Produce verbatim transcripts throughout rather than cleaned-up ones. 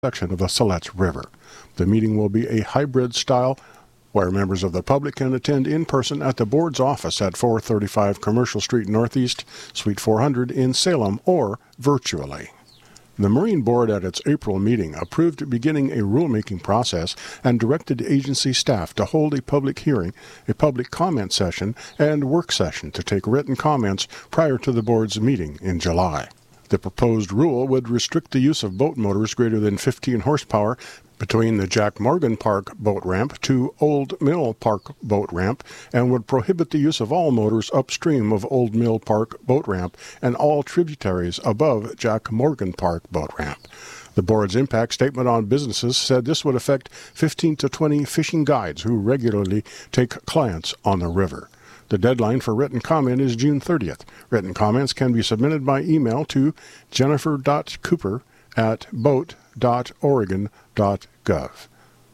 section of the Siletz River. The meeting will be a hybrid style where members of the public can attend in person at the board's office at four thirty-five Commercial Street Northeast, Suite four hundred in Salem, or virtually. The Marine Board at its April meeting approved beginning a rulemaking process and directed agency staff to hold a public hearing, a public comment session, and work session to take written comments prior to the board's meeting in July. The proposed rule would restrict the use of boat motors greater than fifteen horsepower between the Jack Morgan Park boat ramp to Old Mill Park boat ramp and would prohibit the use of all motors upstream of Old Mill Park boat ramp and all tributaries above Jack Morgan Park boat ramp. The board's impact statement on businesses said this would affect fifteen to twenty fishing guides who regularly take clients on the river. The deadline for written comment is June thirtieth. Written comments can be submitted by email to jennifer dot cooper at boat dot oregon dot gov.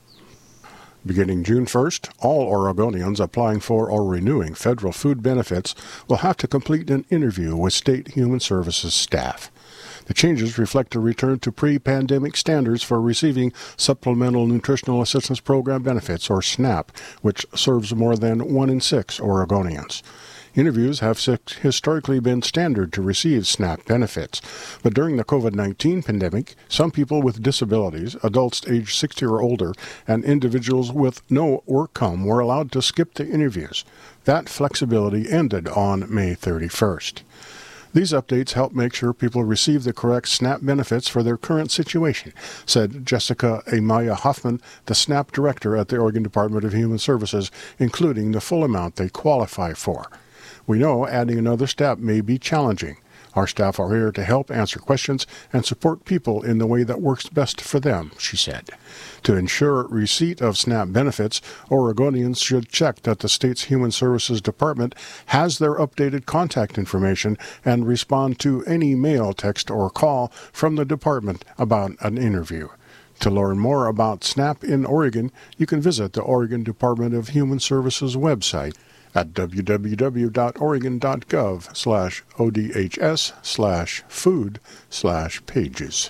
Beginning June first, all Oregonians applying for or renewing federal food benefits will have to complete an interview with state human services staff. The changes reflect a return to pre-pandemic standards for receiving Supplemental Nutritional Assistance Program benefits, or SNAP, which serves more than one in six Oregonians. Interviews have historically been standard to receive SNAP benefits, but during the COVID nineteen pandemic, some people with disabilities, adults aged sixty or older, and individuals with no work-come were allowed to skip the interviews. That flexibility ended on May thirty-first. These updates help make sure people receive the correct SNAP benefits for their current situation, said Jessica Amaya Hoffman, the SNAP director at the Oregon Department of Human Services, including the full amount they qualify for. We know adding another step may be challenging. Our staff are here to help answer questions and support people in the way that works best for them, she said. To ensure receipt of SNAP benefits, Oregonians should check that the state's Human Services Department has their updated contact information and respond to any mail, text, or call from the department about an interview. To learn more about SNAP in Oregon, you can visit the Oregon Department of Human Services website at w w w dot oregon dot gov slash O D H S slash food slash pages.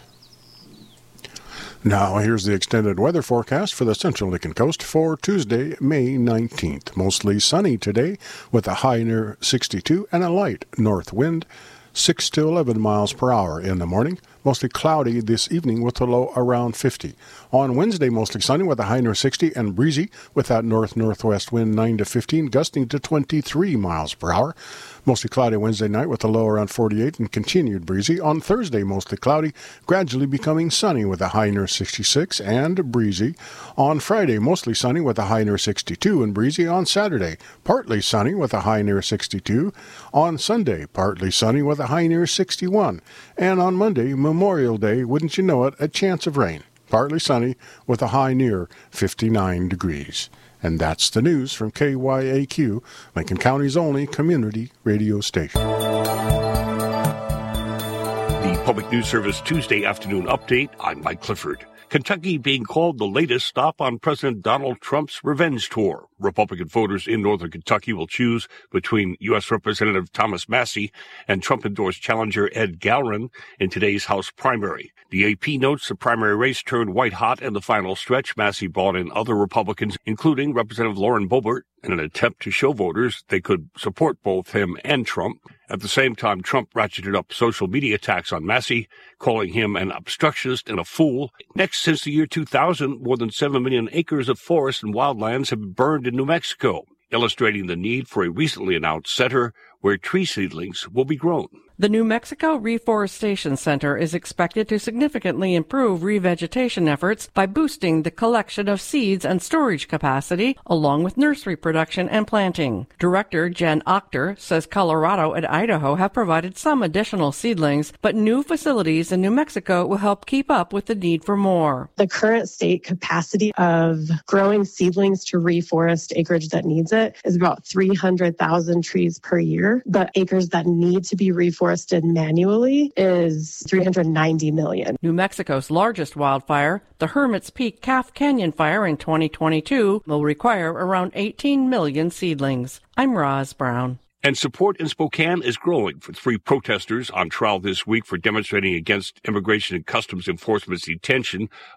Now here's the extended weather forecast for the Central Lincoln Coast for Tuesday, May nineteenth. Mostly sunny today with a high near sixty-two and a light north wind, six to eleven miles per hour in the morning. Mostly cloudy this evening with a low around fifty. On Wednesday, mostly sunny with a high near sixty and breezy with that north-northwest wind nine to fifteen, gusting to twenty-three miles per hour. Mostly cloudy Wednesday night with a low around forty-eight and continued breezy. On Thursday, mostly cloudy, gradually becoming sunny with a high near sixty-six and breezy. On Friday, mostly sunny with a high near sixty-two and breezy. On Saturday, partly sunny with a high near sixty-two. On Sunday, partly sunny with a high near sixty-one. And on Monday, Memorial Day, wouldn't you know it, a chance of rain. Partly sunny with a high near fifty-nine degrees. And that's the news from K Y A Q, Lincoln County's only community radio station. The Public News Service Tuesday afternoon update. I'm Mike Clifford. Kentucky being called the latest stop on President Donald Trump's revenge tour. Republican voters in northern Kentucky will choose between U S. Representative Thomas Massie and Trump-endorsed challenger Ed Galron in today's House primary. The A P notes the primary race turned white-hot in the final stretch. Massie brought in other Republicans, including Representative Lauren Boebert, in an attempt to show voters they could support both him and Trump. At the same time, Trump ratcheted up social media attacks on Massie, calling him an obstructionist and a fool. Next, since the year two thousand, more than seven million acres of forest and wildlands have been burned in New Mexico, illustrating the need for a recently announced center where tree seedlings will be grown. The New Mexico Reforestation Center is expected to significantly improve revegetation efforts by boosting the collection of seeds and storage capacity, along with nursery production and planting. Director Jen Ochter says Colorado and Idaho have provided some additional seedlings, but new facilities in New Mexico will help keep up with the need for more. The current state capacity of growing seedlings to reforest acreage that needs it is about three hundred thousand trees per year, but acres that need to be reforested manually is three hundred ninety million. New Mexico's largest wildfire, the Hermit's Peak Calf Canyon fire in twenty twenty-two, will require around eighteen million seedlings. I'm Roz Brown. And support in Spokane is growing for three protesters on trial this week for demonstrating against Immigration and Customs Enforcement's detention